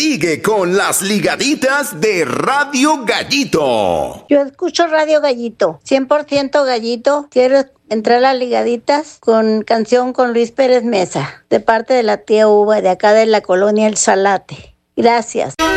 Sigue con las ligaditas de Radio Gallito. Yo escucho Radio Gallito, 100% Gallito. Quiero entrar a las ligaditas con canción con Luis Pérez Mesa, de parte de la tía Uva, de acá de la colonia El Salate. Gracias.